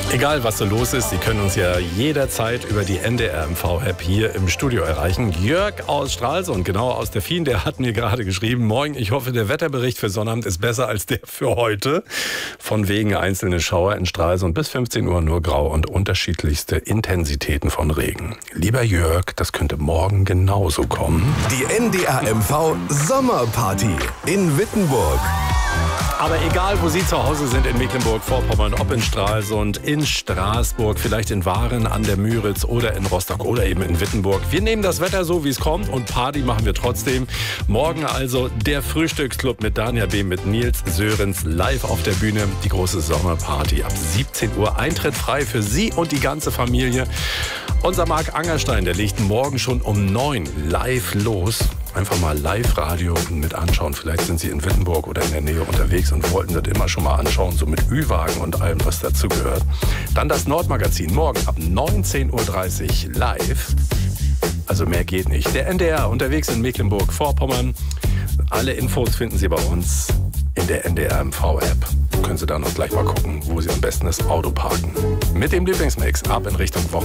Egal, was so los ist, Sie können uns ja jederzeit über die NDR-MV-App hier im Studio erreichen. Jörg aus Stralsund, genau aus der Fien, der hat mir gerade geschrieben: Moin, ich hoffe, der Wetterbericht für Sonnabend ist besser als der für heute. Von wegen einzelne Schauer in Stralsund bis 15 Uhr nur grau und unterschiedlichste Intensitäten von Regen. Lieber Jörg, das könnte morgen genauso kommen. Die NDR-MV-Sommerparty in Wittenburg. Aber egal, wo Sie zu Hause sind in Mecklenburg-Vorpommern, ob in Stralsund, in Straßburg, vielleicht in Waren an der Müritz oder in Rostock oder eben in Wittenburg. Wir nehmen das Wetter so, wie es kommt, und Party machen wir trotzdem. Morgen also der Frühstücksclub mit Danja B., mit Nils Sörens live auf der Bühne. Die große Sommerparty ab 17 Uhr. Eintritt frei für Sie und die ganze Familie. Unser Marc Angerstein, der legt morgen schon um 9 live los. Einfach mal Live-Radio mit anschauen. Vielleicht sind Sie in Wittenburg oder in der Nähe unterwegs und wollten das immer schon mal anschauen, so mit Ü-Wagen und allem, was dazu gehört. Dann das Nordmagazin, morgen ab 19.30 Uhr live. Also mehr geht nicht. Der NDR unterwegs in Mecklenburg-Vorpommern. Alle Infos finden Sie bei uns in der NDR-MV-App. Können Sie da noch gleich mal gucken, wo Sie am besten das Auto parken. Mit dem Lieblingsmix ab in Richtung Woche.